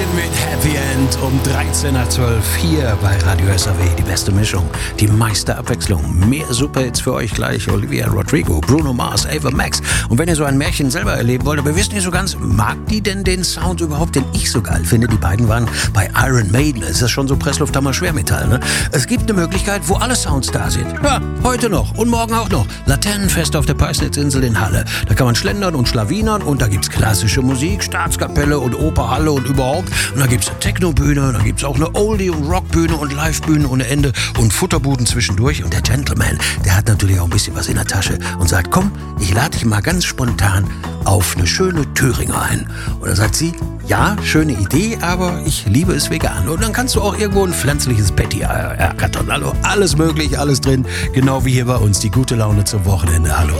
mit Happy End um 13 nach 12 hier bei Radio SAW. Die beste Mischung, die meiste Abwechslung. Mehr Superhits für euch gleich. Olivia Rodrigo, Bruno Mars, Ava Max. Und wenn ihr so ein Märchen selber erleben wollt, aber wisst nicht so ganz, mag die denn den Sound überhaupt, den ich so geil finde? Die beiden waren bei Iron Maiden. Es ist schon so Presslufthammer Schwermetall, ne? Es gibt eine Möglichkeit, wo alle Sounds da sind. Ja, heute noch und morgen auch noch. Laternenfest auf der Peisnitzinsel in Halle. Da kann man schlendern und schlawinern und da gibt's klassische Musik, Staatskapelle und Operhalle und überhaupt. Und da gibt's eine Techno-Bühne, da gibt's auch eine Oldie- und Rockbühne und Livebühnen ohne Ende und Futterbuden zwischendurch. Und der Gentleman, der hat natürlich auch ein bisschen was in der Tasche und sagt, komm, ich lade dich mal ganz spontan auf eine schöne Thüringer ein. Und dann sagt sie, ja, schöne Idee, aber ich liebe es vegan. Und dann kannst du auch irgendwo ein pflanzliches Patty ergattern. Also alles möglich, alles drin. Genau wie hier bei uns. Die gute Laune zum Wochenende. Hallo